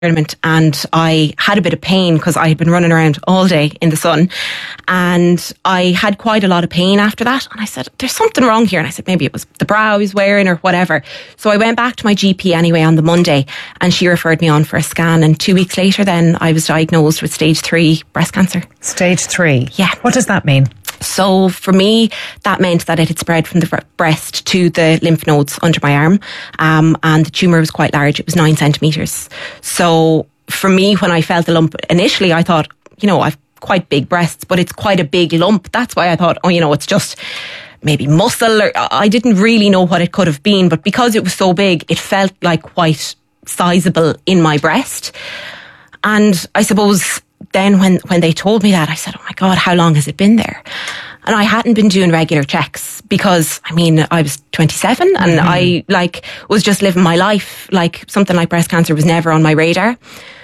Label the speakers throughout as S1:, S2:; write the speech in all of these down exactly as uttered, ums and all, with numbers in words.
S1: tournament, and I had a bit of pain because I had been running around all day in the sun, and I had quite a lot of pain after that. And I said, there's something wrong here. And I said, maybe it was the bra I was wearing or whatever. So I went back to my G P anyway on the Monday, and she referred me on for a scan. And two weeks later then I was diagnosed with stage three breast cancer.
S2: Stage three?
S1: Yeah.
S2: What does that mean?
S1: So for me, that meant that it had spread from the breast to the lymph nodes under my arm. Um, and the tumour was quite large. It was nine centimetres. So for me, when I felt the lump initially, I thought, you know, I've quite big breasts, but it's quite a big lump. That's why I thought, oh, you know, it's just maybe muscle. Or I didn't really know what it could have been. But because it was so big, it felt like quite sizable in my breast. And I suppose then when, when they told me that, I said, oh my God, how long has it been there? And I hadn't been doing regular checks because, I mean, I was twenty-seven and mm-hmm. I like was just living my life. Like something like breast cancer was never on my radar.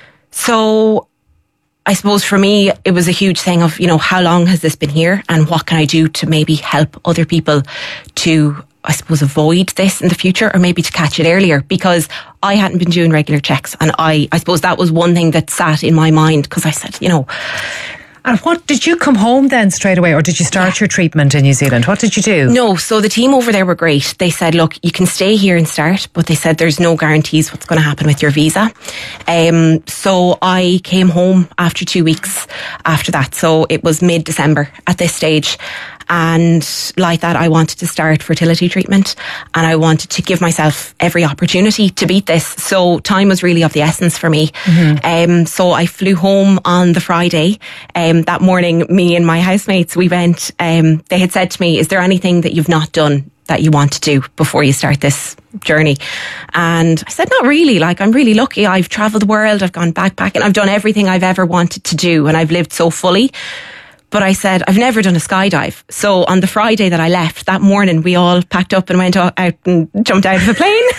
S1: So I suppose for me, it was a huge thing of, you know, how long has this been here and what can I do to maybe help other people to, I suppose, avoid this in the future or maybe to catch it earlier, because I hadn't been doing regular checks. And I, I suppose that was one thing that sat in my mind because I said, you know.
S2: And what, did you come home then straight away or did you start yeah. your treatment in New Zealand? What did you do?
S1: No, so the team over there were great. They said, look, you can stay here and start, but they said there's no guarantees what's going to happen with your visa. Um, so I came home after two weeks after that. So it was mid-December at this stage. And like that, I wanted to start fertility treatment and I wanted to give myself every opportunity to beat this. So time was really of the essence for me. Mm-hmm. Um, so I flew home on the Friday. Um, that morning, me and my housemates, we went, um, they had said to me, is there anything that you've not done that you want to do before you start this journey? And I said, not really. Like, I'm really lucky. I've travelled the world. I've gone backpacking. I've done everything I've ever wanted to do and I've lived so fully. But I said, I've never done a skydive. So on the Friday that I left, that morning, we all packed up and went out and jumped out of a plane.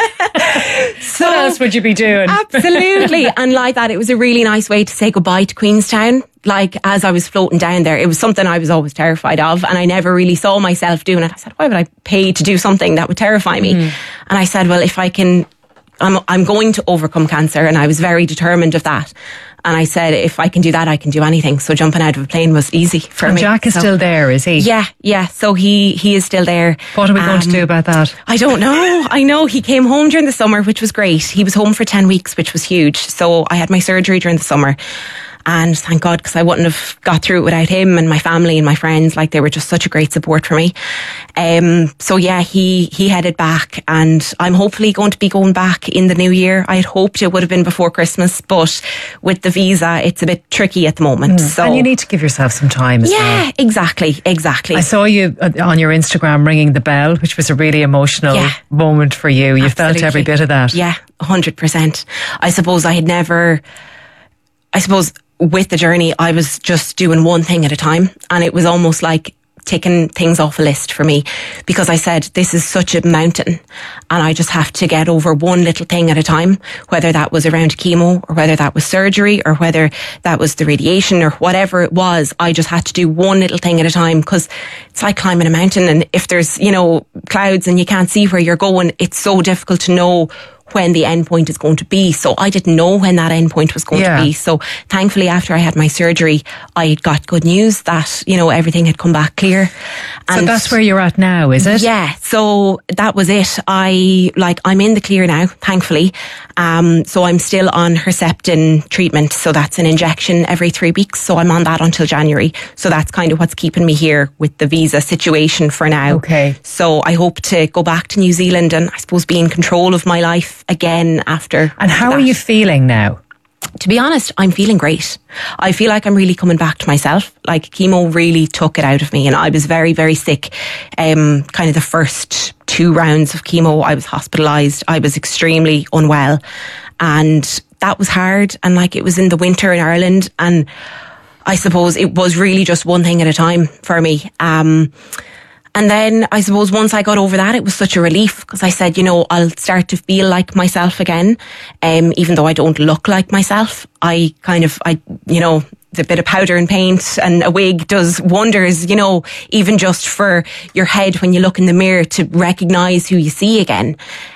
S2: So, what else would you be doing?
S1: Absolutely. And like that, it was a really nice way to say goodbye to Queenstown. Like, as I was floating down there, it was something I was always terrified of. And I never really saw myself doing it. I said, why would I pay to do something that would terrify me? Mm. And I said, well, if I can, I'm, I'm going to overcome cancer. And I was very determined of that. And I said, if I can do that, I can do anything. So jumping out of a plane was easy for
S2: and
S1: me.
S2: Jack is
S1: so,
S2: still there, is he?
S1: Yeah, yeah. So he, he is still there.
S2: What are we um, going to do about that?
S1: I don't know. I know he came home during the summer, which was great. He was home for ten weeks, which was huge. So I had my surgery during the summer. And thank God, because I wouldn't have got through it without him and my family and my friends. Like, they were just such a great support for me. Um, so yeah, he, he headed back and I'm hopefully going to be going back in the new year. I had hoped it would have been before Christmas, but with the visa, it's a bit tricky at the moment. Mm. So,
S2: and you need to give yourself some time as
S1: yeah,
S2: well.
S1: Yeah, exactly, exactly.
S2: I saw you on your Instagram ringing the bell, which was a really emotional yeah. moment for you. You Absolutely. Felt every bit of that.
S1: Yeah, one hundred percent. I suppose I had never, I suppose, with the journey, I was just doing one thing at a time. And it was almost like taking things off a list for me, because I said, this is such a mountain and I just have to get over one little thing at a time, whether that was around chemo or whether that was surgery or whether that was the radiation or whatever it was. I just had to do one little thing at a time, because it's like climbing a mountain. And if there's, you know, clouds and you can't see where you're going, it's so difficult to know when the end point is going to be. So I didn't know when that end point was going yeah. to be. So thankfully, after I had my surgery, I got good news that, you know, everything had come back clear. And
S2: so that's where you're at now, is it?
S1: Yeah. So that was it. I, like, I'm in the clear now, thankfully. Um, so I'm still on Herceptin treatment. So that's an injection every three weeks. So I'm on that until January. So that's kind of what's keeping me here with the visa situation for now.
S2: Okay.
S1: So I hope to go back to New Zealand and I suppose be in control of my life again after.
S2: And how
S1: that.
S2: are you feeling now?
S1: To be honest, I'm feeling great. I feel like I'm really coming back to myself. Like, chemo really took it out of me and I was very, very sick. Um, kind of the first two rounds of chemo, I was hospitalised. I was extremely unwell and that was hard. And like, it was in the winter in Ireland and I suppose it was really just one thing at a time for me. Um, And then I suppose once I got over that, it was such a relief, because I said, you know, I'll start to feel like myself again. Um, even though I don't look like myself, I kind of, I, you know, the bit of powder and paint and a wig does wonders, you know, even just for your head when you look in the mirror to recognise who you see again.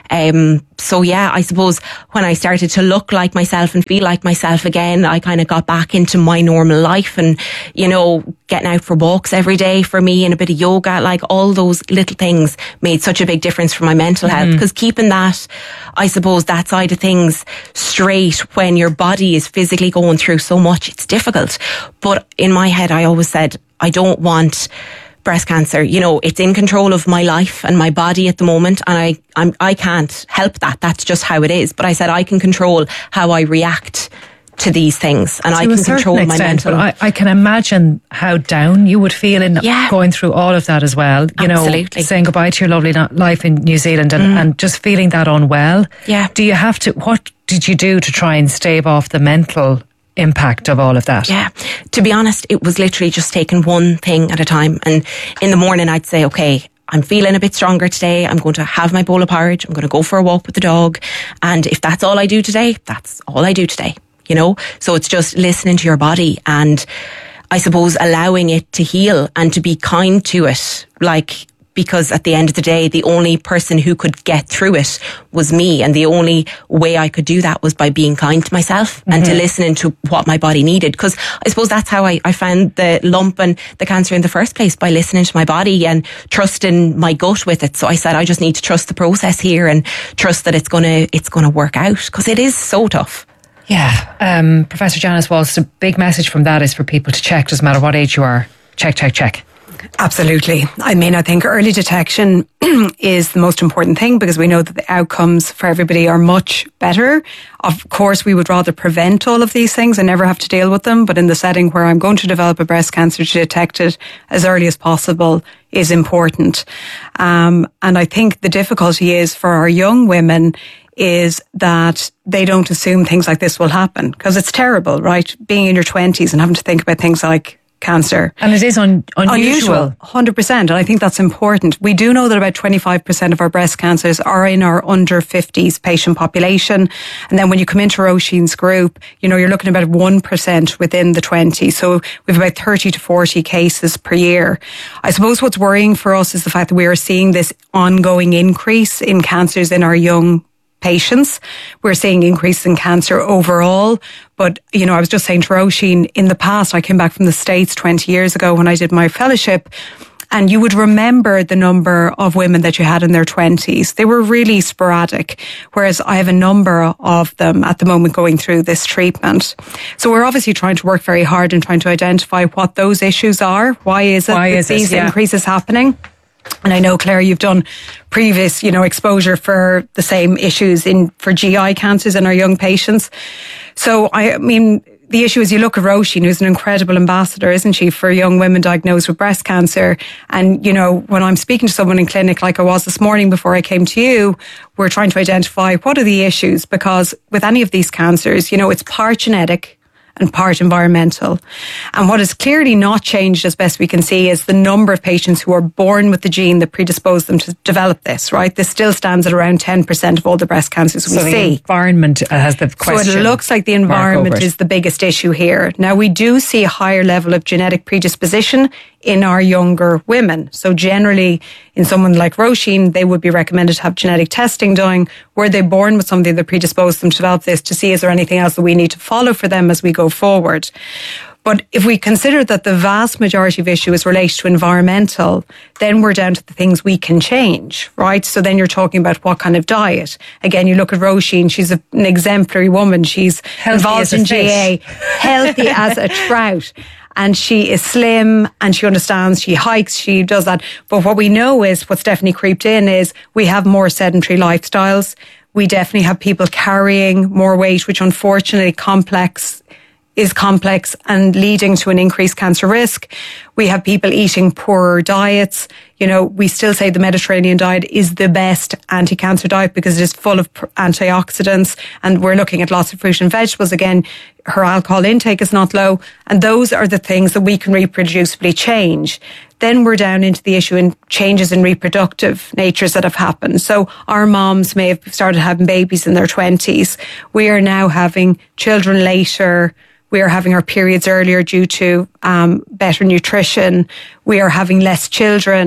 S1: Um, so yeah, I suppose when I started to look like myself and feel like myself again, I kind of got back into my normal life, and, you know, getting out for walks every day for me and a bit of yoga, like all those little things made such a big difference for my mental health. Because mm. keeping that, I suppose, that side of things straight when your body is physically going through so much, it's difficult. But in my head, I always said, I don't want breast cancer. You know, it's in control of my life and my body at the moment, and I I'm, I can't help that. That's just how it is. But I said I can control how I react to these things, and to I can control extent, my mental.
S2: But I, I can imagine how down you would feel in
S1: yeah.
S2: going through all of that as well. You
S1: Absolutely.
S2: know, saying goodbye to your lovely life in New Zealand and, mm. and just feeling that unwell.
S1: Yeah.
S2: Do you have to, what did you do to try and stave off the mental impact of all of that?
S1: Yeah, to be honest, it was literally just taking one thing at a time. And in the morning I'd say, okay, I'm feeling a bit stronger today. I'm going to have my bowl of porridge. I'm going to go for a walk with the dog. And if that's all I do today, that's all I do today, you know? So it's just listening to your body and I suppose allowing it to heal and to be kind to it. Like, because at the end of the day, the only person who could get through it was me. And the only way I could do that was by being kind to myself mm-hmm. and to listening to what my body needed. Because I suppose that's how I, I found the lump and the cancer in the first place, by listening to my body and trusting my gut with it. So I said, I just need to trust the process here and trust that it's going to, it's going to work out, because it is so tough.
S2: Yeah. Um, Professor Janice Walsh, the big message from that is for people to check, doesn't matter what age you are. Check, check, check.
S3: Absolutely. I mean, I think early detection is the most important thing, because we know that the outcomes for everybody are much better. Of course, we would rather prevent all of these things and never have to deal with them. But in the setting where I'm going to develop a breast cancer, to detect it as early as possible is important. Um, and I think the difficulty is for our young women is that they don't assume things like this will happen, because it's terrible, right? Being in your twenties and having to think about things like cancer.
S2: And it is un- unusual. Unusual,
S3: one hundred percent. And I think that's important. We do know that about twenty-five percent of our breast cancers are in our under fifties patient population. And then when you come into Roisin's group, you know, you're looking at about one percent within the twenties. So we have about thirty to forty cases per year. I suppose what's worrying for us is the fact that we are seeing this ongoing increase in cancers in our young patients. We're seeing increase in cancer overall. But, you know, I was just saying to Roisin, in the past, I came back from the States twenty years ago when I did my fellowship, and you would remember the number of women that you had in their twenties. They were really sporadic, whereas I have a number of them at the moment going through this treatment. So we're obviously trying to work very hard and trying to identify what those issues are. Why is it
S2: Why
S3: that
S2: is
S3: these
S2: it? Yeah.
S3: increases happening? And I know, Claire, you've done previous, you know, exposure for the same issues in for G I cancers in our young patients. So, I mean, the issue is you look at Roisin, who's an incredible ambassador, isn't she, for young women diagnosed with breast cancer. And, you know, when I'm speaking to someone in clinic, like I was this morning before I came to you, we're trying to identify what are the issues, because with any of these cancers, you know, it's part genetic and part environmental. And what has clearly not changed, as best we can see, is the number of patients who are born with the gene that predisposed them to develop this, right? This still stands at around ten percent of all the breast cancers we
S2: so the
S3: see.
S2: environment has the question.
S3: So it looks like the environment is the biggest issue here. Now, we do see a higher level of genetic predisposition in our younger women. So generally, in someone like Roisin, they would be recommended to have genetic testing done. Were they born with something that predisposed them to develop this, to see is there anything else that we need to follow for them as we go forward. But if we consider that the vast majority of issue is related to environmental, then we're down to the things we can change, right? So then you're talking about what kind of diet. Again, you look at Roisin, she's a, an exemplary woman. She's
S2: healthy
S3: involved in G A, healthy as a trout. And she is slim and she understands, she hikes, she does that. But what we know is, what's definitely creeped in is we have more sedentary lifestyles. We definitely have people carrying more weight, which unfortunately complex is complex and leading to an increased cancer risk. We have people eating poorer diets. You know, we still say the Mediterranean diet is the best anti-cancer diet because it is full of antioxidants, and we're looking at lots of fruit and vegetables. Again, her alcohol intake is not low, and those are the things that we can reproducibly change. Then we're down into the issue in changes in reproductive natures that have happened. So our moms may have started having babies in their twenties. We are now having children later. We are having our periods earlier due to um, better nutrition. We are having less children.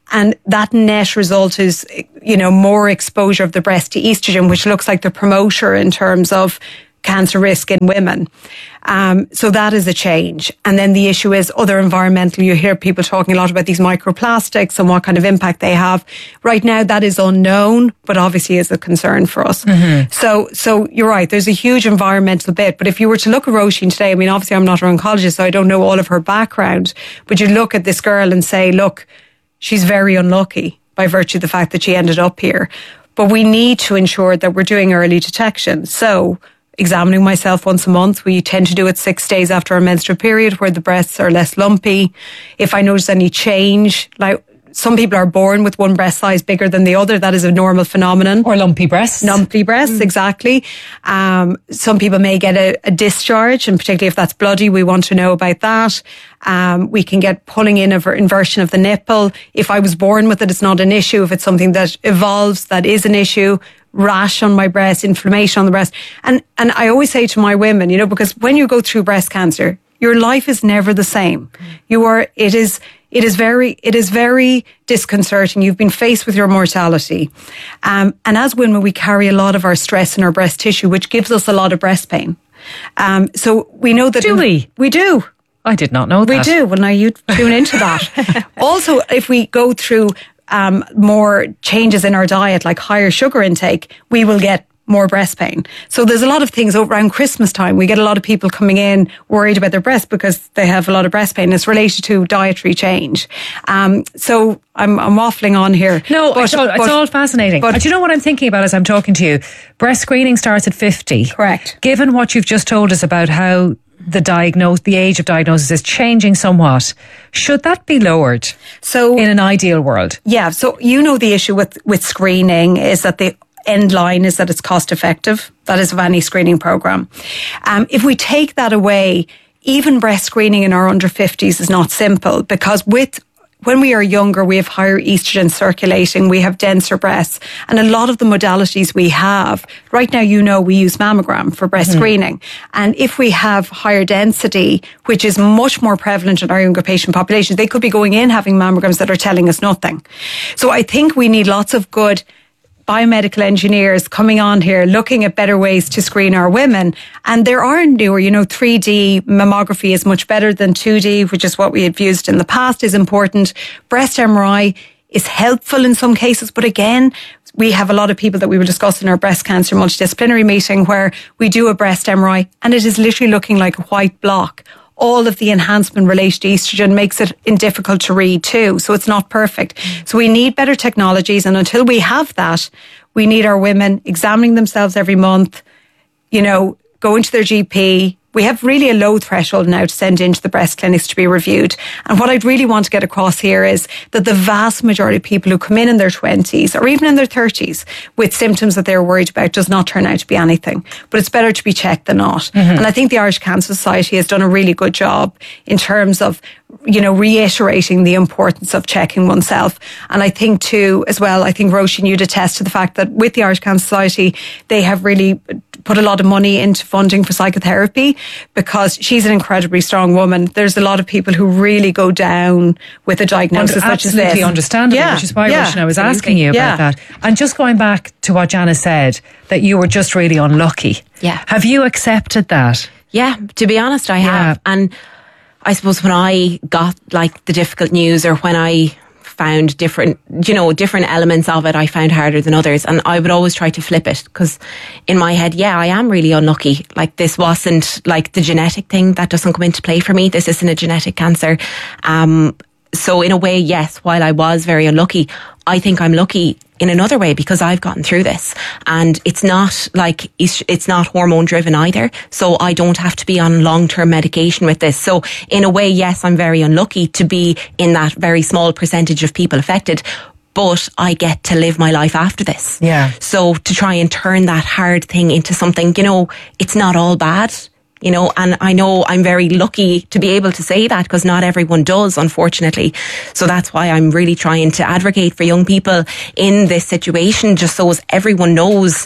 S3: And that net result is, you know, more exposure of the breast to estrogen, which looks like the promoter in terms of cancer risk in women. Um, so that is a change. And then the issue is other environmental. You hear people talking a lot about these microplastics and what kind of impact they have. Right now, that is unknown, but obviously is a concern for us. Mm-hmm. So, so you're right. There's a huge environmental bit. But if you were to look at Roisin today, I mean, obviously I'm not her oncologist, so I don't know all of her background, but you look at this girl and say, look, she's very unlucky by virtue of the fact that she ended up here. But we need to ensure that we're doing early detection. So, examining myself once a month. We tend to do it six days after our menstrual period where the breasts are less lumpy. If I notice any change, like some people are born with one breast size bigger than the other. That is a normal phenomenon.
S2: Or lumpy breasts.
S3: Lumpy breasts, mm. exactly. Um, some people may get a, a discharge, and particularly if that's bloody, we want to know about that. Um, we can get pulling in of inversion of the nipple. If I was born with it, it's not an issue. If it's something that evolves, that is an issue. Rash on my breast, inflammation on the breast. And, and I always say to my women, you know, because when you go through breast cancer, your life is never the same. You are, it is, it is very, it is very disconcerting. You've been faced with your mortality. Um, and as women, we carry a lot of our stress in our breast tissue, which gives us a lot of breast pain. Um, so we know that.
S2: Do we?
S3: We do.
S2: I did not know that.
S3: We do. Well, now you tune into that. Also, if we go through Um, more changes in our diet, like higher sugar intake, we will get more breast pain. So there's a lot of things around Christmas time. We get a lot of people coming in worried about their breast because they have a lot of breast pain. It's related to dietary change. Um, so I'm, I'm waffling on here.
S2: No,
S3: but,
S2: it's, all, it's
S3: but,
S2: all fascinating. But do you know what I'm thinking about as I'm talking to you? Breast screening starts at fifty.
S3: Correct.
S2: Given what you've just told us about how the diagnose, the age of diagnosis is changing somewhat, should that be lowered? So in an ideal world?
S3: Yeah. So you know the issue with, with screening is that the end line is that it's cost effective. That is of any screening program. Um, if we take that away, even breast screening in our under fifties is not simple, because with when we are younger, we have higher estrogen circulating, we have denser breasts, and a lot of the modalities we have, right now, you know, we use mammogram for breast mm-hmm. screening. And if we have higher density, which is much more prevalent in our younger patient population, they could be going in having mammograms that are telling us nothing. So I think we need lots of good biomedical engineers coming on here, looking at better ways to screen our women. And there are newer, you know, three D mammography is much better than two D, which is what we have used in the past, is important. Breast M R I is helpful in some cases, but again, we have a lot of people that we will discuss in our breast cancer multidisciplinary meeting where we do a breast M R I and it is literally looking like a white block. All of the enhancement related to estrogen makes it difficult to read too. So it's not perfect. So we need better technologies. And until we have that, we need our women examining themselves every month, you know, going to their G P. We have really a low threshold now to send into the breast clinics to be reviewed. And what I'd really want to get across here is that the vast majority of people who come in in their twenties or even in their thirties with symptoms that they're worried about does not turn out to be anything. But it's better to be checked than not. Mm-hmm. And I think the Irish Cancer Society has done a really good job in terms of, you know, reiterating the importance of checking oneself. And I think too, as well, I think Roisin, you'd attest to the fact that with the Irish Cancer Society, they have really put a lot of money into funding for psychotherapy because she's an incredibly strong woman. There's a lot of people who really go down with a diagnosis such as this.
S2: Absolutely understandable,
S3: yeah,
S2: which is why,
S3: yeah,
S2: Roisin, I was
S3: absolutely.
S2: asking you about
S3: yeah.
S2: that. And just going back to what Janice said, that you were just really unlucky.
S1: Yeah.
S2: Have you accepted that?
S1: Yeah, to be honest, I have. Yeah. And I suppose when I got like the difficult news or when I found different, you know, different elements of it, I found harder than others. And I would always try to flip it because in my head, yeah, I am really unlucky. Like this wasn't like the genetic thing that doesn't come into play for me. This isn't a genetic cancer. Um, so in a way, yes, while I was very unlucky, I think I'm lucky in another way because I've gotten through this and it's not like, it's not hormone driven either. So I don't have to be on long-term medication with this. So in a way, yes, I'm very unlucky to be in that very small percentage of people affected, but I get to live my life after this.
S2: Yeah.
S1: So to try and turn that hard thing into something, you know, it's not all bad. You know, and I know I'm very lucky to be able to say that because not everyone does, unfortunately. So that's why I'm really trying to advocate for young people in this situation, just so as everyone knows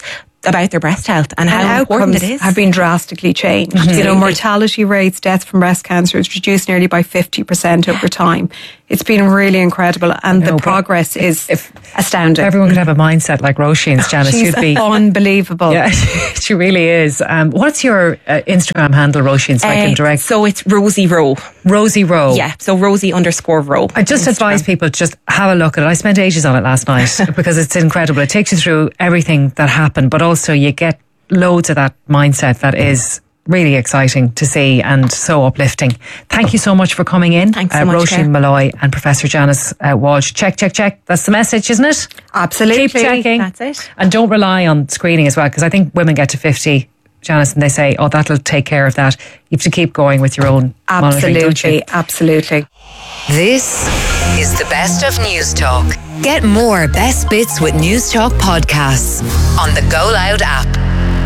S1: about their breast health and, and how important it is.
S3: Have been drastically changed. Mm-hmm. You know, mortality rates, deaths from breast cancer is reduced nearly by fifty percent over time. It's been really incredible, and no, the progress is if astounding.
S2: Everyone could have a mindset like Roisin's, Janice.
S3: She's
S2: You'd be
S3: unbelievable.
S2: Yeah, she really is. Um, what's your uh, Instagram handle, Roisin, so uh, I can direct?
S1: So it's Rosie Rowe.
S2: Rosie Rowe.
S1: Yeah, so Rosie underscore Rowe.
S2: I just advise people to just have a look at it. I spent ages on it last night because it's incredible. It takes you through everything that happened, but also you get loads of that mindset that is really exciting to see and so uplifting. Thank you so much for coming in.
S1: Thanks so
S2: uh,
S1: much,
S2: Roisin Malloy and Professor Janice uh, Walsh. Check, check, check. That's the message, isn't it?
S3: Absolutely.
S2: Keep checking.
S1: That's it.
S2: And don't rely on screening as well, because I think women get to fifty, Janice, and they say, oh, that'll take care of that. You have to keep going with your own
S3: Absolutely,
S2: monitoring, don't you?
S3: Absolutely.
S4: This is the best of News Talk. Get more Best Bits with News Talk podcasts on the Go Loud app.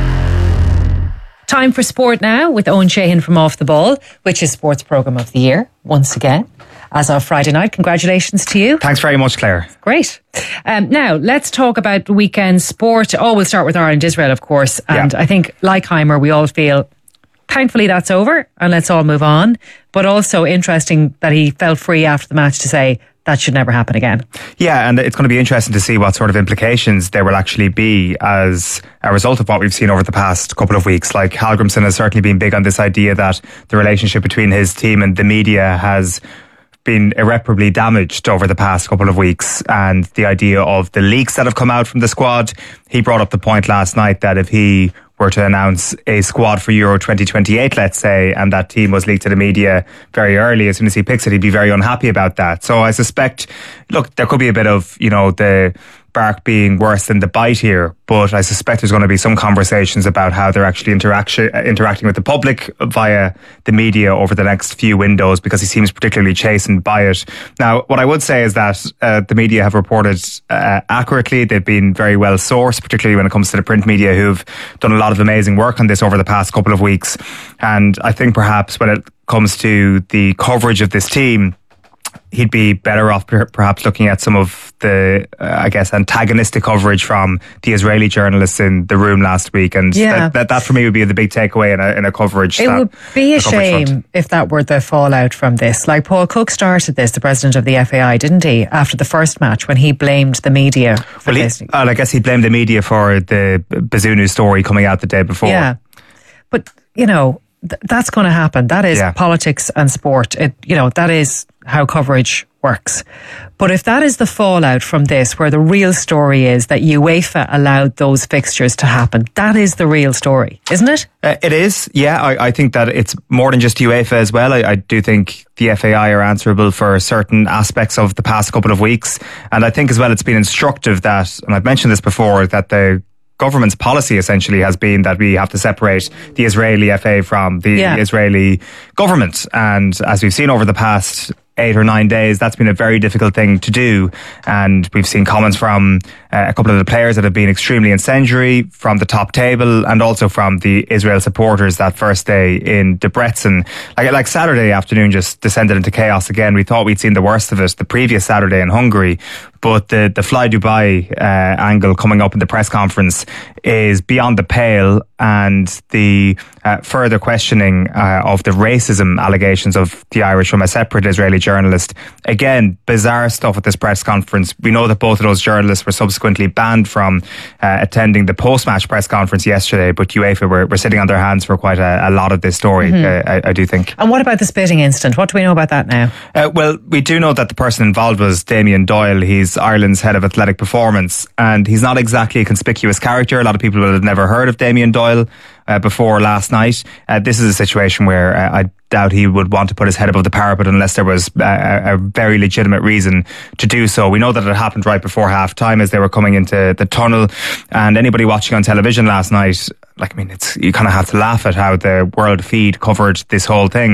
S2: Time for sport now with Owen Sheehan from Off the Ball, which is Sports Programme of the Year, once again, as of Friday night. Congratulations to you.
S5: Thanks very much, Claire.
S2: Great. Um, now, let's talk about the weekend sport. Oh, we'll start with Ireland-Israel, of course. And yeah. I think, like Heimer, we all feel, thankfully that's over and let's all move on. But also interesting that he felt free after the match to say, that should never happen again.
S5: Yeah, and it's going to be interesting to see what sort of implications there will actually be as a result of what we've seen over the past couple of weeks. Like, Hallgrimsson has certainly been big on this idea that the relationship between his team and the media has been irreparably damaged over the past couple of weeks, and the idea of the leaks that have come out from the squad. He brought up the point last night that if he were to announce a squad for Euro twenty twenty-eight, let's say, and that team was leaked to the media very early, as soon as he picks it, he'd be very unhappy about that. So I suspect, look, there could be a bit of, you know, the bark being worse than the bite here, but I suspect there's going to be some conversations about how they're actually interaction, interacting with the public via the media over the next few windows, because he seems particularly chastened by it. Now, what I would say is that uh, the media have reported uh, accurately. They've been very well sourced, particularly when it comes to the print media, who've done a lot of amazing work on this over the past couple of weeks. And I think perhaps when it comes to the coverage of this team, he'd be better off perhaps looking at some of the, uh, I guess, antagonistic coverage from the Israeli journalists in the room last week. And
S2: yeah.
S5: that, that, that for me would be the big takeaway in a, in a coverage.
S2: It
S5: that,
S2: would be a shame
S5: front.
S2: if that were the fallout from this. Like, Paul Cook started this, the president of the F A I, didn't he, after the first match, when he blamed the media for
S5: well,
S2: this.
S5: He, well, I guess he blamed the media for the Bazunu story coming out the day before.
S2: Yeah. But, you know, th- that's going to happen. That is yeah. politics and sport. It, you know, that is how coverage works. But if that is the fallout from this, where the real story is that UEFA allowed those fixtures to happen, that is the real story, isn't it?
S5: Uh, it is, yeah. I, I think that it's more than just UEFA as well. I, I do think the F A I are answerable for certain aspects of the past couple of weeks. And I think as well it's been instructive that, and I've mentioned this before, that the government's policy essentially has been that we have to separate the Israeli F A from the yeah. Israeli government. And as we've seen over the past eight or nine days, that's been a very difficult thing to do. And we've seen comments from uh, a couple of the players that have been extremely incendiary, from the top table, and also from the Israel supporters that first day in Debrecen. Like, like Saturday afternoon just descended into chaos again. We thought we'd seen the worst of it the previous Saturday in Hungary. But the, the Fly Dubai uh, angle coming up in the press conference is beyond the pale, and the uh, further questioning uh, of the racism allegations of the Irish from a separate Israeli journalist. Again, bizarre stuff at this press conference. We know that both of those journalists were subsequently banned from uh, attending the post-match press conference yesterday, but UEFA were, were sitting on their hands for quite a, a lot of this story, mm-hmm. uh, I, I do think.
S2: And what about the spitting incident? What do we know about that now?
S5: Uh, well, we do know that the person involved was Damien Doyle. He's Ireland's head of athletic performance, and he's not exactly a conspicuous character. A lot of people would have never heard of Damien Doyle uh, before last night. Uh, this is a situation where uh, I doubt he would want to put his head above the parapet unless there was a, a very legitimate reason to do so. We know that it happened right before half time as they were coming into the tunnel, and anybody watching on television last night, like, I mean, it's, you kind of have to laugh at how the World Feed covered this whole thing.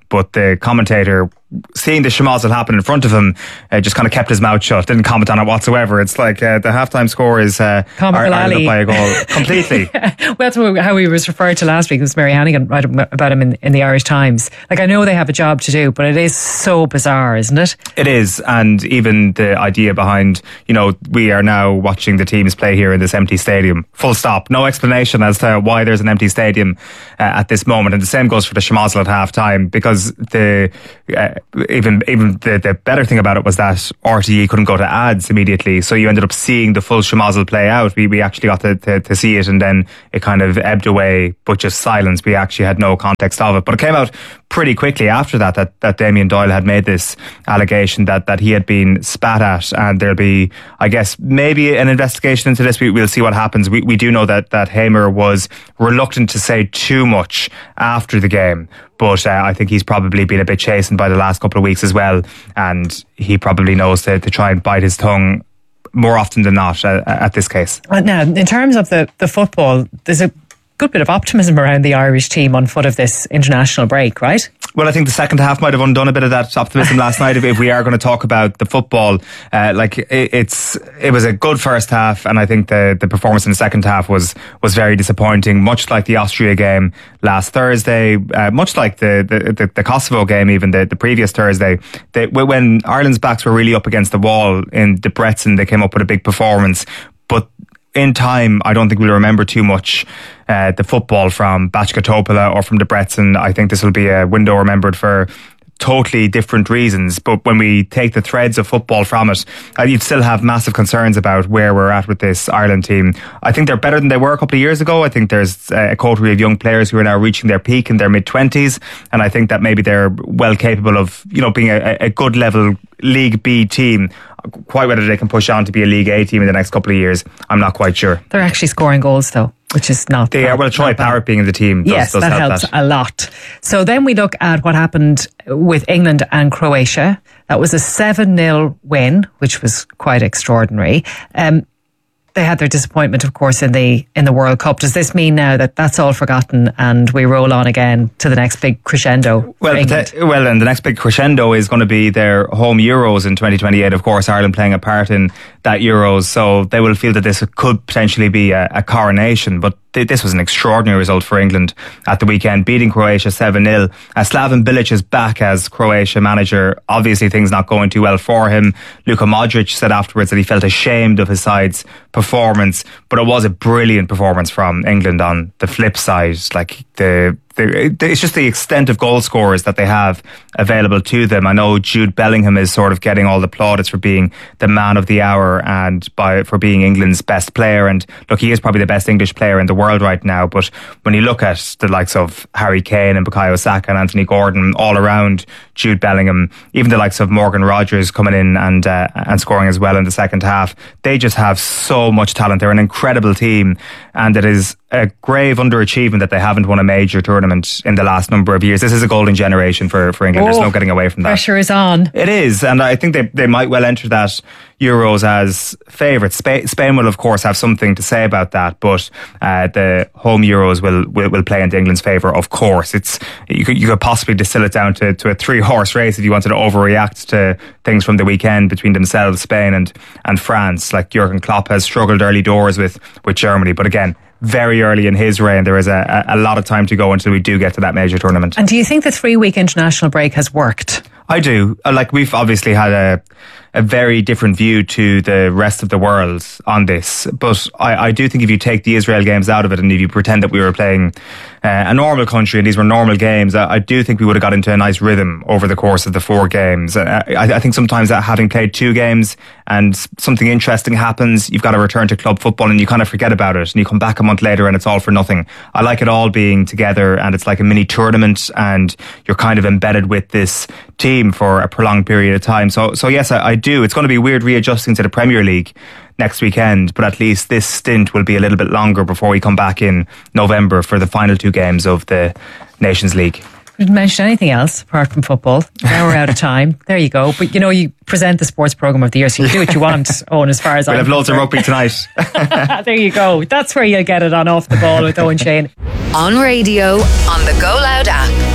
S5: but the commentator, seeing the schmozzle happen in front of him, uh, just kind of kept his mouth shut, didn't comment on it whatsoever. It's like uh, the halftime score is uh, Ireland up by a goal completely.
S2: Well, that's how he was referred to last week. It was Mary Hannigan right about him in, in the Irish Times. Like, I know they have a job to do, but it is so bizarre, isn't it?
S5: It is, and even the idea behind, you know, we are now watching the teams play here in this empty stadium. Full stop. No explanation as to why there's an empty stadium uh, at this moment. And the same goes for the schmozzle at half time, because the uh, even even the, the better thing about it was that R T E couldn't go to ads immediately, so you ended up seeing the full schmozzle play out. We we actually got to, to, to see it, and then it kind of ebbed away, but just silence. We actually had no context of it, but it came out pretty quickly after that that, that Damien Doyle had made this allegation that, that he had been spat at, and there'll be, I guess, maybe an investigation into this. We, we'll see what happens. We we do know that, that Hamer was reluctant to say too much after the game, but uh, I think he's probably been a bit chastened by the last couple of weeks as well, and he probably knows to, to try and bite his tongue more often than not uh, at this case.
S2: Now, in terms of the, the football, there's a good bit of optimism around the Irish team on foot of this international break, right?
S5: Well, I think the second half might have undone a bit of that optimism last night. If, if we are going to talk about the football, uh, like it, it's it was a good first half, and I think the the performance in the second half was was very disappointing. Much like the Austria game last Thursday, uh, much like the, the the the Kosovo game, even the the previous Thursday. They, when Ireland's backs were really up against the wall in Debrecen, they came up with a big performance, but in time, I don't think we'll remember too much uh, the football from Bachka Topola or from Debrecen. I think this will be a window remembered for totally different reasons. But when we take the threads of football from it, uh, you'd still have massive concerns about where we're at with this Ireland team. I think they're better than they were a couple of years ago. I think there's a coterie of young players who are now reaching their peak in their mid-twenties, and I think that maybe they're well capable of, you know, being a, a good level League B team. Quite whether they can push on to be a League A team in the next couple of years, I'm not quite sure.
S2: They're actually scoring goals though, which is not
S5: they are. Well, Troy Parrott being in the team does,
S2: yes,
S5: does
S2: that
S5: help
S2: helps
S5: that.
S2: a lot. So then we look at what happened with England and Croatia. That was a seven nil win, which was quite extraordinary. Um, they had their disappointment, of course, in the in the World Cup. Does this mean now that that's all forgotten and we roll on again to the next big crescendo?
S5: Well, the, well, and the next big crescendo is going to be their home Euros in twenty twenty-eight. Of course, Ireland playing a part in that Euros, so they will feel that this could potentially be a, a coronation. But th- this was an extraordinary result for England at the weekend, beating Croatia seven nil. Uh, Slaven Bilic is back as Croatia manager. Obviously, things not going too well for him. Luka Modric said afterwards that he felt ashamed of his side's performance, but it was a brilliant performance from England on the flip side. Like the it's just the extent of goal scorers that they have available to them. I know Jude Bellingham is sort of getting all the plaudits for being the man of the hour and by for being England's best player. And look, he is probably the best English player in the world right now. But when you look at the likes of Harry Kane and Bukayo Saka and Anthony Gordon all around Jude Bellingham, even the likes of Morgan Rogers coming in and uh, and scoring as well in the second half, they just have so much talent. They're an incredible team, and it is a grave underachievement that they haven't won a major tournament in the last number of years. This is a golden generation for, for England. Oh, there's no getting away from that.
S2: Pressure is on.
S5: It is, and I think they, they might well enter that Euros as favourites. Spain, Spain will of course have something to say about that, but uh, the home Euros will, will will play into England's favour. Of course, it's you could you could possibly distill it down to, to a three horse race if you wanted to overreact to things from the weekend between themselves, Spain and and France. Like Jurgen Klopp has struggled early doors with with Germany, but again, very early in his reign, there is a, a lot of time to go until we do get to that major tournament.
S2: And do you think the three-week international break has worked?
S5: I do. Like, we've obviously had a a very different view to the rest of the world on this, but I, I do think if you take the Israel games out of it and if you pretend that we were playing uh, a normal country and these were normal games, I, I do think we would have got into a nice rhythm over the course of the four games. I, I think sometimes that having played two games and something interesting happens, you've got to return to club football and you kind of forget about it and you come back a month later and it's all for nothing. I like it all being together and it's like a mini tournament and you're kind of embedded with this team for a prolonged period of time. So, so yes, I, I do. It's going to be weird readjusting to the Premier League next weekend, but at least this stint will be a little bit longer before we come back in November for the final two games of the Nations League.
S2: We didn't mention anything else apart from football. Now we're out of time. There you go. But you know, you present the sports programme of the year, so you can do what you want, Owen, as far as
S5: we'll
S2: I'm
S5: have loads of rugby tonight.
S2: There you go. That's where you'll get it on Off the Ball with Owen Shane.
S4: On radio, on the Go Loud app,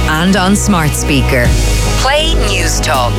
S4: and on smart speaker. Play News Talk.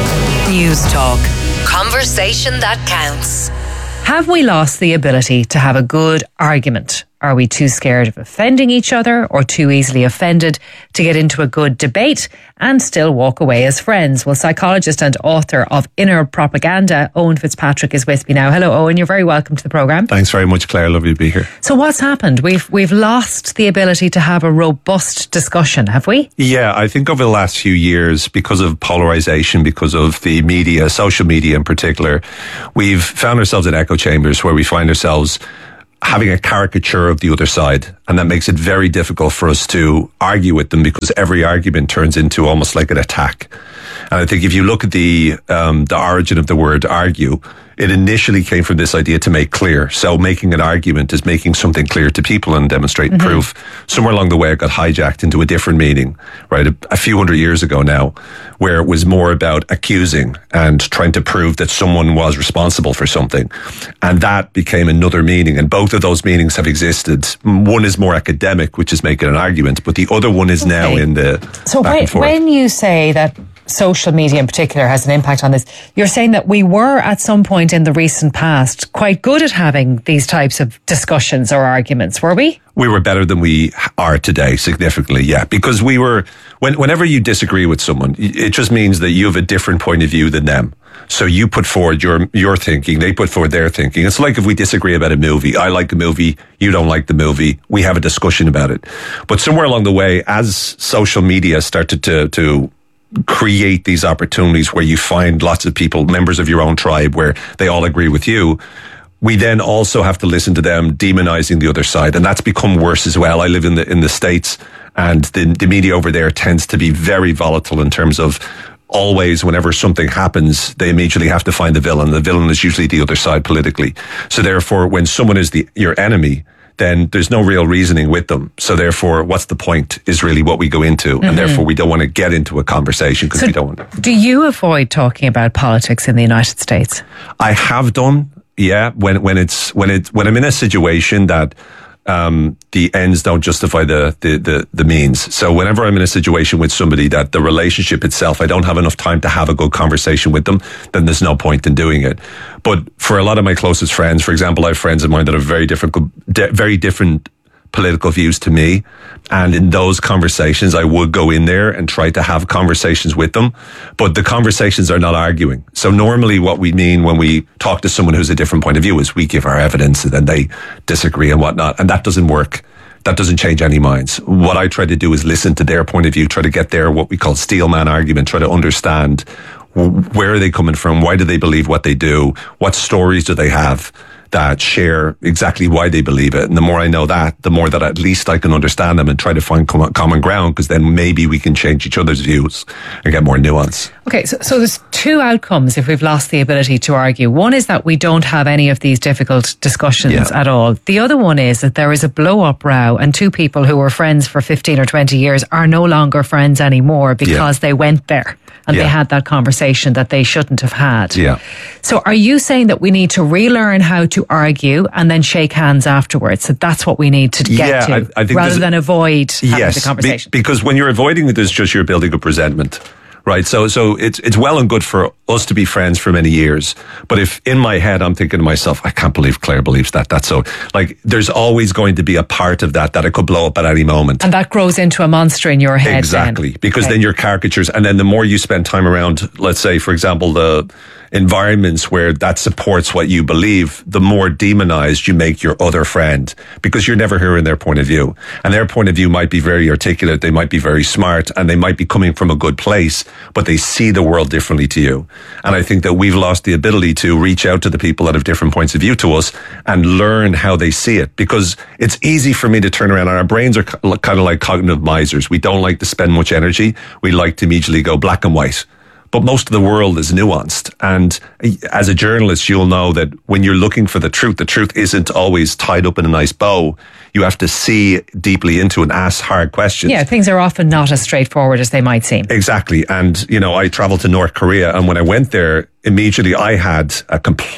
S4: News Talk. Conversation that counts.
S2: Have we lost the ability to have a good argument? Are we too scared of offending each other or too easily offended to get into a good debate and still walk away as friends? Well, psychologist and author of Inner Propaganda, Owen Fitzpatrick, is with me now. Hello, Owen. You're very welcome to the programme.
S6: Thanks very much, Claire. Lovely to be here.
S2: So what's happened? We've we've lost the ability to have a robust discussion, have we?
S6: Yeah, I think over the last few years, because of polarisation, because of the media, social media in particular, we've found ourselves in echo chambers where we find ourselves having a caricature of the other side, and that makes it very difficult for us to argue with them because every argument turns into almost like an attack. And I think if you look at the um, the origin of the word argue, it initially came from this idea to make clear. So making an argument is making something clear to people and demonstrating mm-hmm. proof. Somewhere along the way, it got hijacked into a different meaning, right? A, a few hundred years ago now, where it was more about accusing and trying to prove that someone was responsible for something. And that became another meaning. And both of those meanings have existed. One is more academic, which is making an argument, but the other one is okay. now in the
S2: So
S6: back
S2: when,
S6: and forth.
S2: when you say that social media in particular has an impact on this, you're saying that we were at some point in the recent past quite good at having these types of discussions or arguments, were we?
S6: We were better than we are today, significantly, yeah. Because we were, when, whenever you disagree with someone, it just means that you have a different point of view than them. So you put forward your your thinking, they put forward their thinking. It's like if we disagree about a movie. I like a movie, you don't like the movie. We have a discussion about it. But somewhere along the way, as social media started to to create these opportunities where you find lots of people, members of your own tribe, where they all agree with you, we then also have to listen to them demonizing the other side. And that's become worse as well. I live in the in the States, and the, the media over there tends to be very volatile in terms of always, whenever something happens, they immediately have to find the villain. The villain is usually the other side politically. So therefore, when someone is the your enemy, then there's no real reasoning with them. So therefore, what's the point is really what we go into. Mm-hmm. And therefore, we don't want to get into a conversation because
S2: so
S6: we don't want to.
S2: Do you avoid talking about politics in the United States?
S6: I have done, yeah. When when it's when it when I'm in a situation that um, the ends don't justify the, the the the means. So whenever I'm in a situation with somebody that the relationship itself, I don't have enough time to have a good conversation with them, then there's no point in doing it. But for a lot of my closest friends, for example, I have friends of mine that have very different, very different political views to me. And in those conversations, I would go in there and try to have conversations with them. But the conversations are not arguing. So normally what we mean when we talk to someone who's a different point of view is we give our evidence and then they disagree and whatnot. And that doesn't work. That doesn't change any minds. What I try to do is listen to their point of view, try to get their what we call steelman argument, try to understand where are they coming from, why do they believe what they do, what stories do they have that share exactly why they believe it. And the more I know that, the more that at least I can understand them and try to find com- common ground, because then maybe we can change each other's views and get more nuance.
S2: Okay, so, so there's two outcomes if we've lost the ability to argue. One is that we don't have any of these difficult discussions yeah. at all. The other one is that there is a blow-up row and two people who were friends for fifteen or twenty years are no longer friends anymore because yeah. they went there and yeah. they had that conversation that they shouldn't have had.
S6: Yeah.
S2: So are you saying that we need to relearn how to argue and then shake hands afterwards? So that's what we need to get
S6: yeah,
S2: to,
S6: I, I think
S2: rather than avoid having
S6: yes,
S2: the conversation.
S6: Be, because when you're avoiding it, it's just you're building up resentment. Right. So, so it's, it's well and good for us to be friends for many years. But if in my head, I'm thinking to myself, I can't believe Claire believes that. That's so like, there's always going to be a part of that, that it could blow up at any moment.
S2: And that grows into a monster in your head.
S6: Exactly.
S2: Then.
S6: Because okay. then you're caricatures. And then the more you spend time around, let's say, for example, the environments where that supports what you believe, the more demonized you make your other friend, because you're never hearing their point of view. And their point of view might be very articulate, they might be very smart, and they might be coming from a good place, but they see the world differently to you. And I think that we've lost the ability to reach out to the people that have different points of view to us and learn how they see it, because it's easy for me to turn around, and our brains are kind of like cognitive misers. We don't like to spend much energy. We like to immediately go black and white. But most of the world is nuanced. And as a journalist, you'll know that when you're looking for the truth, the truth isn't always tied up in a nice bow. You have to see deeply into and ask hard questions.
S2: Yeah, things are often not as straightforward as they might seem.
S6: Exactly. And, you know, I traveled to North Korea, and when I went there, immediately I had a complete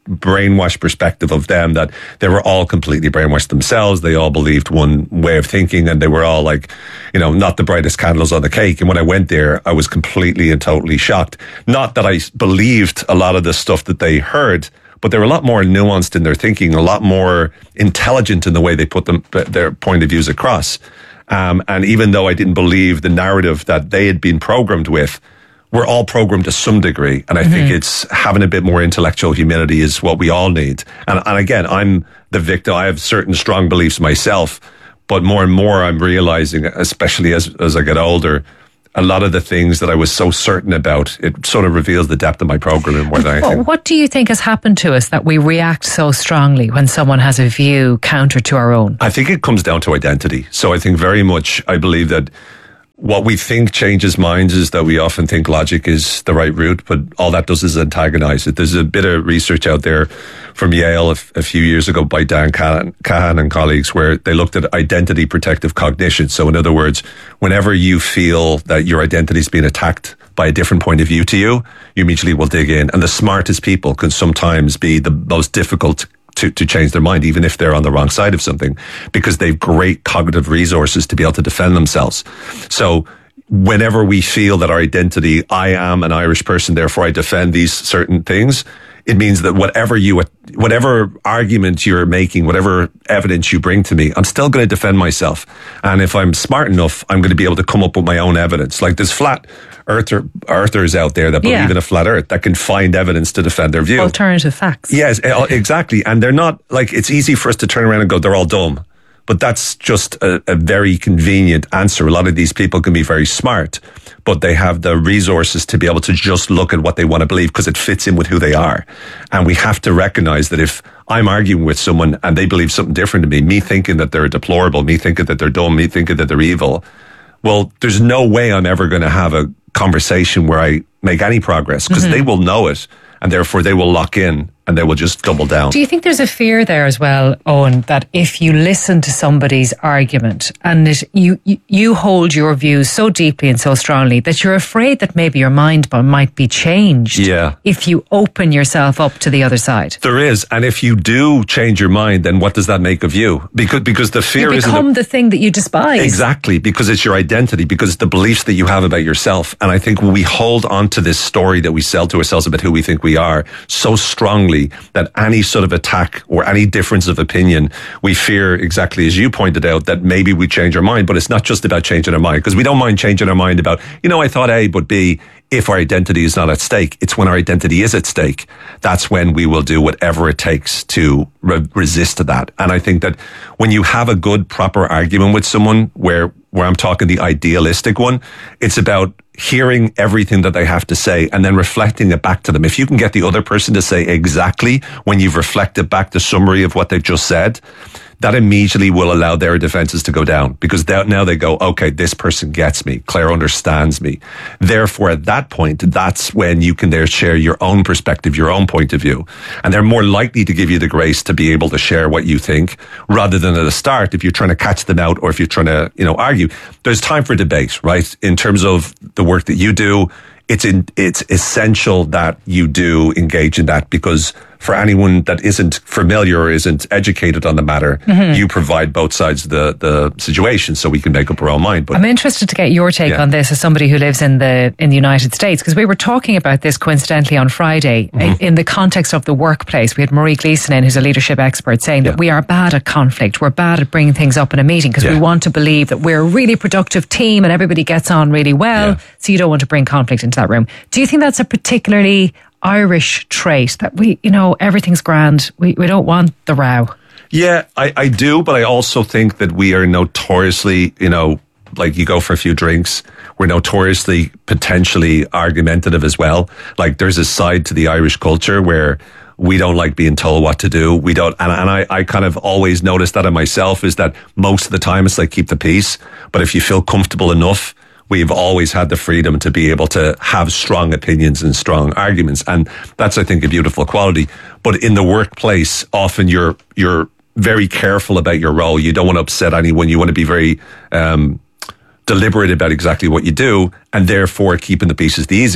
S6: brainwashed perspective of them that they were all completely brainwashed themselves. They all believed one way of thinking, and they were all like, you know, not the brightest candles on the cake. And when I went there, I was completely and totally shocked. Not that I believed a lot of the stuff that they heard, but they were a lot more nuanced in their thinking, a lot more intelligent in the way they put them, their point of views across. Um, and even though I didn't believe the narrative that they had been programmed with, we're all programmed to some degree. And I mm-hmm. think it's having a bit more intellectual humility is what we all need. And, and again, I'm the victim. I have certain strong beliefs myself, but more and more I'm realizing, especially as, as I get older, a lot of the things that I was so certain about, it sort of reveals the depth of my programming more than anything.
S2: What do you think has happened to us that we react so strongly when someone has a view counter to our own?
S6: I think it comes down to identity. So I think very much, I believe that what we think changes minds is that we often think logic is the right route, but all that does is antagonize it. There's a bit of research out there from Yale a, f- a few years ago by Dan Cahan, Cahan and colleagues where they looked at identity protective cognition. So in other words, whenever you feel that your identity is being attacked by a different point of view to you, you immediately will dig in. And the smartest people can sometimes be the most difficult to, to change their mind, even if they're on the wrong side of something, because they've great cognitive resources to be able to defend themselves. So whenever we feel that our identity, I am an Irish person, therefore I defend these certain things, it means that whatever you, whatever argument you're making, whatever evidence you bring to me, I'm still going to defend myself. And if I'm smart enough, I'm going to be able to come up with my own evidence. Like there's flat earther, earthers out there that believe yeah. in a flat earth that can find evidence to defend their view.
S2: Alternative facts.
S6: Yes, exactly. And they're not, like, it's easy for us to turn around and go, they're all dumb. But that's just a, a very convenient answer. A lot of these people can be very smart, but they have the resources to be able to just look at what they want to believe because it fits in with who they are. And we have to recognize that if I'm arguing with someone and they believe something different to me, me thinking that they're deplorable, me thinking that they're dumb, me thinking that they're evil, well, there's no way I'm ever going to have a conversation where I make any progress because mm-hmm. they will know it and therefore they will lock in and they will just double down.
S2: Do you think there's a fear there as well, Owen, that if you listen to somebody's argument and it, you, you you hold your views so deeply and so strongly that you're afraid that maybe your mind might be changed
S6: yeah.
S2: if you open yourself up to the other side?
S6: There is. And if you do change your mind, then what does that make of you? Because because the fear is...
S2: You become
S6: isn't
S2: the thing that you despise.
S6: Exactly, because it's your identity, because it's the beliefs that you have about yourself. And I think when we hold on to this story that we sell to ourselves about who we think we are so strongly that any sort of attack or any difference of opinion, we fear, exactly as you pointed out, that maybe we change our mind. But it's not just about changing our mind, because we don't mind changing our mind about, you know, I thought A, but B, if our identity is not at stake. It's when our identity is at stake. That's when we will do whatever it takes to re- resist to that. And I think that when you have a good, proper argument with someone where, where I'm talking the idealistic one, it's about hearing everything that they have to say and then reflecting it back to them. If you can get the other person to say exactly when you've reflected back the summary of what they've just said, that immediately will allow their defenses to go down, because now they go, okay, this person gets me. Claire understands me. Therefore, at that point, that's when you can there share your own perspective, your own point of view. And they're more likely to give you the grace to be able to share what you think, rather than at the start, if you're trying to catch them out or if you're trying to, you know, argue. There's time for debate, right? In terms of the work that you do, it's in, it's essential that you do engage in that, because for anyone that isn't familiar or isn't educated on the matter, mm-hmm. you provide both sides of the, the situation so we can make up our own mind. But
S2: I'm interested to get your take yeah. on this as somebody who lives in the in the United States, because we were talking about this coincidentally on Friday mm-hmm. in the context of the workplace. We had Marie Gleeson in, who's a leadership expert, saying yeah. that we are bad at conflict. We're bad at bringing things up in a meeting because yeah. we want to believe that we're a really productive team and everybody gets on really well. Yeah. So you don't want to bring conflict into that room. Do you think that's a particularly Irish trait, that we, you know, everything's grand, we, we don't want the row?
S6: Yeah, I, I do, but I also think that we are notoriously, you know, like you go for a few drinks, we're notoriously potentially argumentative as well. Like there's a side to the Irish culture where we don't like being told what to do. We don't, and, and I, I kind of always notice that in myself, is that most of the time it's like keep the peace. But if you feel comfortable enough, we've always had the freedom to be able to have strong opinions and strong arguments. And that's, I think, a beautiful quality. But in the workplace, often you're, you're very careful about your role. You don't want to upset anyone. You want to be very, um, deliberate about exactly what you do, and therefore keeping the peace is the easiest.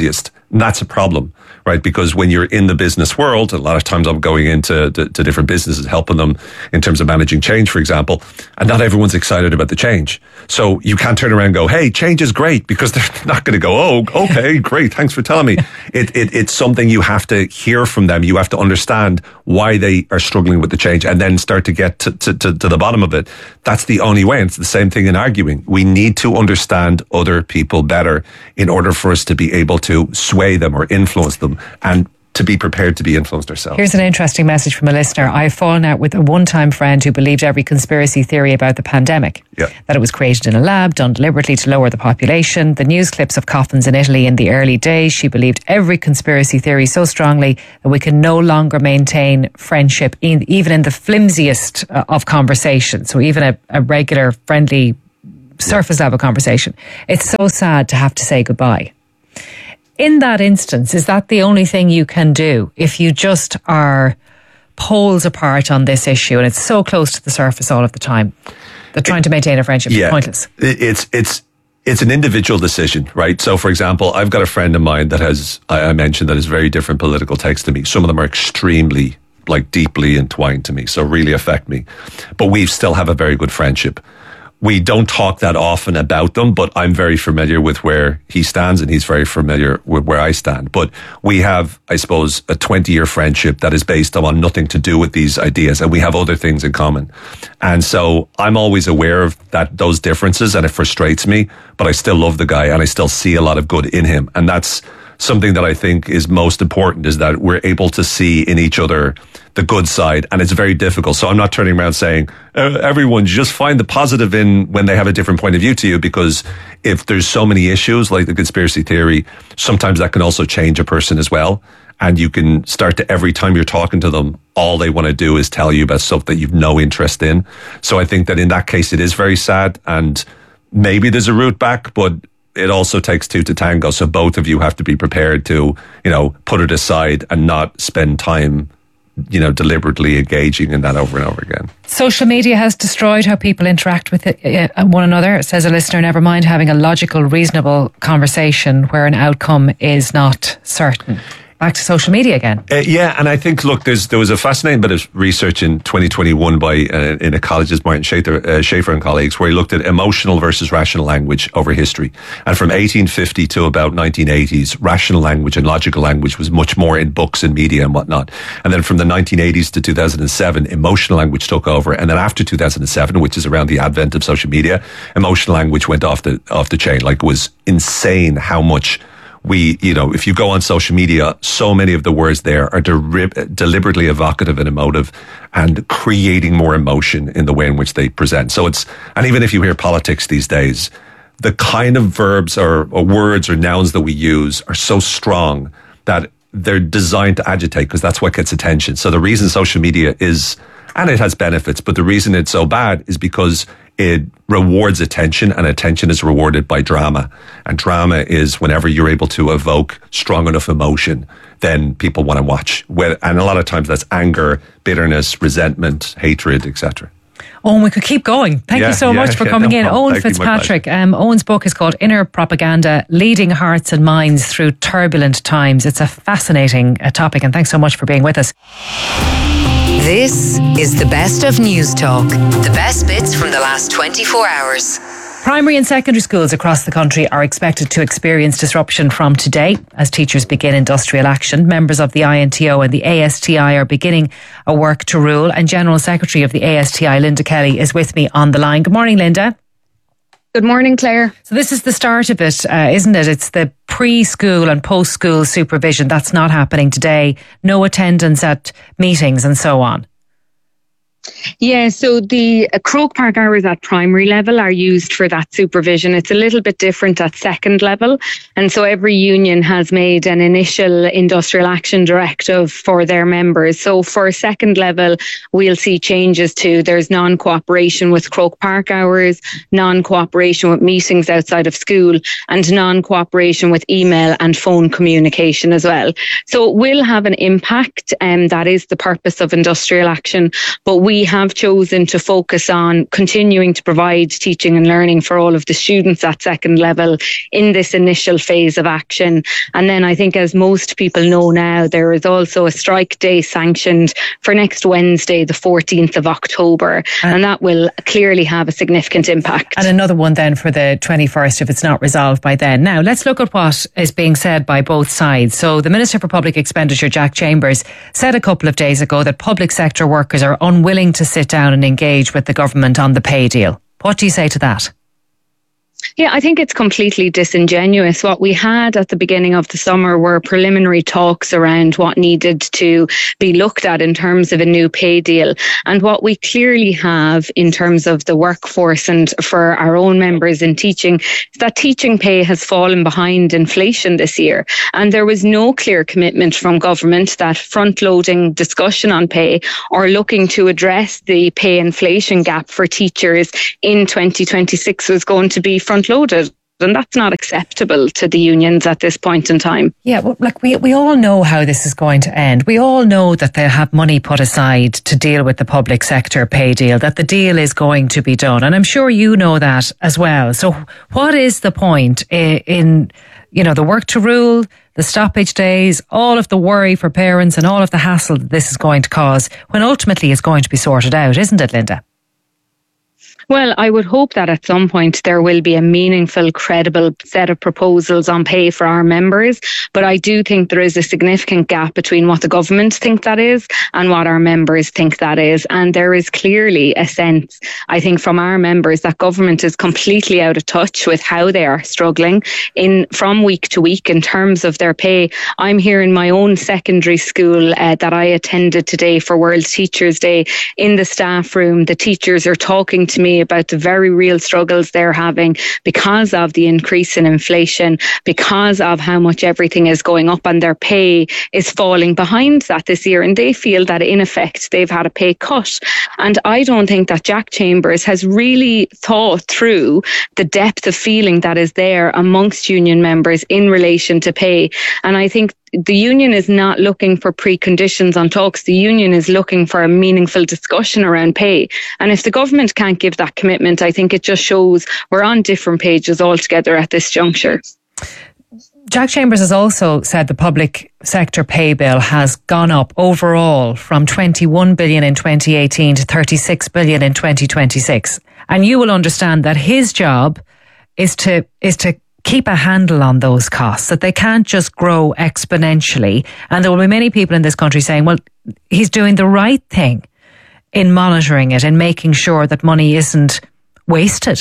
S6: And that's a problem, right? Because when you're in the business world, a lot of times I'm going into to, to different businesses, helping them in terms of managing change, for example, and not everyone's excited about the change. So you can't turn around and go, hey, change is great, because they're not going to go, oh, okay, great, thanks for telling me. It, it, it's something you have to hear from them. You have to understand why they are struggling with the change and then start to get to, to, to, to the bottom of it. That's the only way. And it's the same thing in arguing. We need to understand other people better in order for us to be able to sway them or influence them, and to be prepared to be influenced ourselves.
S2: Here's an interesting message from a listener. I've fallen out with a one-time friend who believed every conspiracy theory about the pandemic.
S6: Yeah.
S2: That it was created in a lab, done deliberately to lower the population. The news clips of coffins in Italy in the early days. She believed every conspiracy theory so strongly that we can no longer maintain friendship, in, even in the flimsiest uh, of conversations. So even a, a regular, friendly, surface level conversation. It's so sad to have to say goodbye. In that instance, is that the only thing you can do if you just are poles apart on this issue and it's so close to the surface all of the time that trying to maintain a friendship
S6: yeah,
S2: is pointless?
S6: It's it's it's an individual decision, right? So, for example, I've got a friend of mine that has, I mentioned, that has very different political takes to me. Some of them are extremely, like, deeply entwined to me, so really affect me. But we still have a very good friendship. We don't talk that often about them, but I'm very familiar with where he stands and he's very familiar with where I stand. But we have, I suppose, a twenty-year friendship that is based on nothing to do with these ideas, and we have other things in common. And so I'm always aware of that, those differences, and it frustrates me, but I still love the guy and I still see a lot of good in him. And that's something that I think is most important, is that we're able to see in each other the good side, and it's very difficult. So I'm not turning around saying, uh, everyone just find the positive in when they have a different point of view to you, because if there's so many issues like the conspiracy theory, sometimes that can also change a person as well. And you can start to, every time you're talking to them, all they want to do is tell you about stuff that you've no interest in. So I think that in that case, it is very sad, and maybe there's a route back, but it also takes two to tango. So both of you have to be prepared to, you know, put it aside and not spend time, you know, deliberately engaging in that over and over again.
S2: Social media has destroyed how people interact with it, uh, one another. Says a listener, never mind having a logical, reasonable conversation where an outcome is not certain. Back to social media again.
S6: Uh, yeah, and I think, look, there's there was a fascinating bit of research in twenty twenty-one by uh, in ecologist Martin Schaefer, uh, Schaefer and colleagues, where he looked at emotional versus rational language over history. And from eighteen fifty to about nineteen eighties, rational language and logical language was much more in books and media and whatnot. And then from the nineteen eighties to two thousand seven, emotional language took over. And then after two thousand seven, which is around the advent of social media, emotional language went off the off the chain. Like, it was insane how much we, you know, if you go on social media, so many of the words there are de- deliberately evocative and emotive and creating more emotion in the way in which they present. So it's, and even if you hear politics these days, the kind of verbs or, or words or nouns that we use are so strong that they're designed to agitate, because that's what gets attention. So the reason social media is, and it has benefits, but the reason it's so bad is because it rewards attention, and attention is rewarded by drama. And drama is whenever you're able to evoke strong enough emotion, then people want to watch. And a lot of times that's anger, bitterness, resentment, hatred, et cetera.
S2: Owen, we could keep going. Thank
S6: yeah,
S2: you so
S6: yeah,
S2: much for
S6: yeah,
S2: coming
S6: no
S2: in.
S6: problem.
S2: Owen
S6: Thank
S2: Fitzpatrick. Um, Owen's book is called Inner Propaganda, Leading Hearts and Minds Through Turbulent Times. It's a fascinating uh, topic, and thanks so much for being with us.
S4: This is the best of News Talk. The best bits from the last twenty-four hours.
S2: Primary and secondary schools across the country are expected to experience disruption from today as teachers begin industrial action. Members of the I N T O and the A S T I are beginning a work to rule, and General Secretary of the A S T I, Linda Kelly, is with me on the line. Good morning, Linda.
S7: Good morning, Claire.
S2: So this is the start of it, uh, isn't it? It's the pre-school and post-school supervision. That's not happening today. No attendance at meetings and so on.
S7: Yeah, so the uh, Croke Park hours at primary level are used for that supervision. It's a little bit different at second level. And so every union has made an initial industrial action directive for their members. So for second level, we'll see changes to, there's non-cooperation with Croke Park hours, non-cooperation with meetings outside of school, and non-cooperation with email and phone communication as well. So it will have an impact, and um, that is the purpose of industrial action. But we we have chosen to focus on continuing to provide teaching and learning for all of the students at second level in this initial phase of action. And then I think, as most people know now, there is also a strike day sanctioned for next Wednesday, the fourteenth of October, and, and that will clearly have a significant impact.
S2: And another one then for the twenty-first if it's not resolved by then. Now, let's look at what is being said by both sides. So the Minister for Public Expenditure, Jack Chambers, said a couple of days ago that public sector workers are unwilling to sit down and engage with the government on the pay deal. What do you say to that?
S7: Yeah, I think it's completely disingenuous. What we had at the beginning of the summer were preliminary talks around what needed to be looked at in terms of a new pay deal. And what we clearly have in terms of the workforce and for our own members in teaching is that teaching pay has fallen behind inflation this year. And there was no clear commitment from government that front-loading discussion on pay or looking to address the pay inflation gap for teachers in twenty twenty-six was going to be front loaded, and that's not acceptable to the unions at this point in time.
S2: Yeah, well, like we we all know how this is going to end. We all know that they'll have money put aside to deal with the public sector pay deal, that the deal is going to be done, and I'm sure you know that as well. So what is the point in, in you know, the work to rule, the stoppage days, all of the worry for parents and all of the hassle that this is going to cause, when ultimately it's going to be sorted out, isn't it, Linda?
S7: Well, I would hope that at some point there will be a meaningful, credible set of proposals on pay for our members. But I do think there is a significant gap between what the government think that is and what our members think that is. And there is clearly a sense, I think, from our members that government is completely out of touch with how they are struggling in from week to week in terms of their pay. I'm here in my own secondary school uh, that I attended today for World Teachers' Day. In the staff room, the teachers are talking to me about the very real struggles they're having because of the increase in inflation, because of how much everything is going up, and their pay is falling behind that this year. And they feel that in effect they've had a pay cut. And I don't think that Jack Chambers has really thought through the depth of feeling that is there amongst union members in relation to pay. And I think the union is not looking for preconditions on talks. The union is looking for a meaningful discussion around pay. And if the government can't give that commitment, I think it just shows we're on different pages altogether at this juncture.
S2: Jack Chambers has also said the public sector pay bill has gone up overall from twenty-one billion in twenty eighteen to thirty-six billion in twenty twenty-six. And you will understand that his job is to is to keep a handle on those costs, that they can't just grow exponentially. And there will be many people in this country saying, well, he's doing the right thing in monitoring it and making sure that money isn't wasted.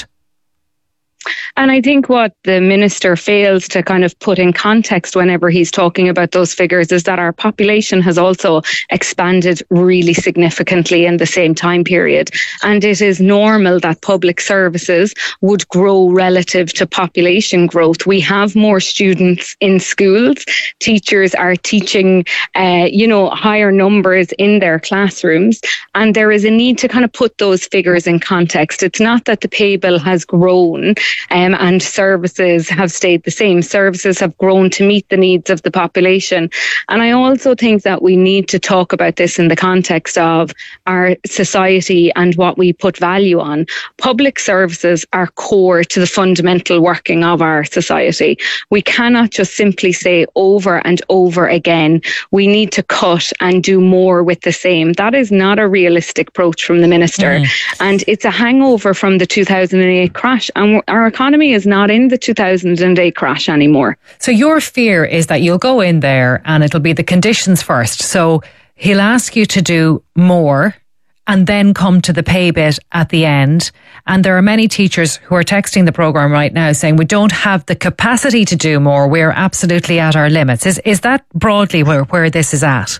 S7: And I think what the minister fails to kind of put in context whenever he's talking about those figures is that our population has also expanded really significantly in the same time period. And it is normal that public services would grow relative to population growth. We have more students in schools. Teachers are teaching, uh, you know, higher numbers in their classrooms. And there is a need to kind of put those figures in context. It's not that the pay bill has grown Um, and services have stayed the same. Services have grown to meet the needs of the population. And I also think that we need to talk about this in the context of our society and what we put value on. Public services are core to the fundamental working of our society. We cannot just simply say over and over again, we need to cut and do more with the same. That is not a realistic approach from the minister. Mm. And it's a hangover from the two thousand eight crash. And our economy is not in the two thousand eight crash anymore.
S2: So your fear is that you'll go in there and it'll be the conditions first. So he'll ask you to do more and then come to the pay bit at the end. And there are many teachers who are texting the programme right now saying we don't have the capacity to do more. We're absolutely at our limits. Is is that broadly where, where this is at?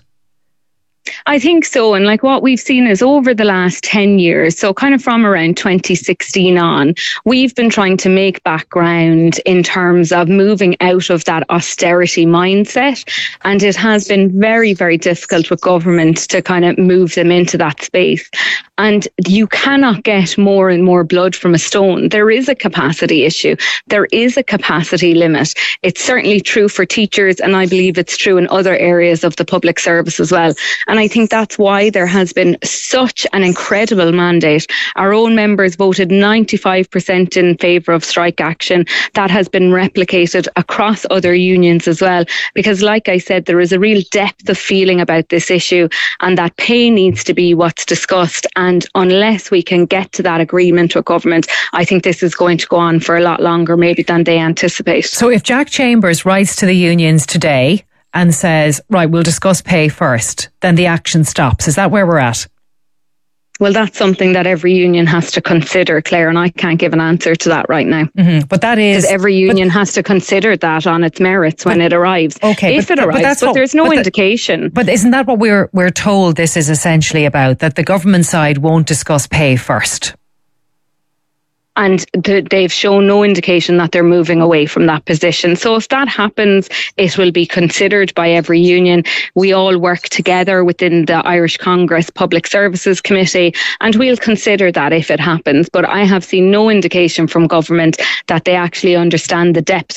S7: I think so. And like what we've seen is over the last ten years, so kind of from around twenty sixteen on, we've been trying to make back ground in terms of moving out of that austerity mindset. And it has been very, very difficult with government to kind of move them into that space. And you cannot get more and more blood from a stone. There is a capacity issue. There is a capacity limit. It's certainly true for teachers, and I believe it's true in other areas of the public service as well. And I think that's why there has been such an incredible mandate. Our own members voted ninety-five percent in favour of strike action. That has been replicated across other unions as well, because like I said, there is a real depth of feeling about this issue, and that pay needs to be what's discussed. And unless we can get to that agreement with government, I think this is going to go on for a lot longer maybe than they anticipate.
S2: So if Jack Chambers writes to the unions today and says, right, we'll discuss pay first, then the action stops. Is that where we're at?
S7: Well, that's something that every union has to consider, Claire, and I can't give an answer to that right now.
S2: Mm-hmm. But that is...
S7: Because every union but, has to consider that on its merits when but, it arrives.
S2: Okay.
S7: If
S2: but,
S7: it arrives, but, but
S2: what,
S7: there's no
S2: but
S7: indication.
S2: The, but isn't that what we're we're told this is essentially about, that the government side won't discuss pay first?
S7: And th- they've shown no indication that they're moving away from that position. So if that happens, it will be considered by every union. We all work together within the Irish Congress Public Services Committee, and we'll consider that if it happens. But I have seen no indication from government that they actually understand the depth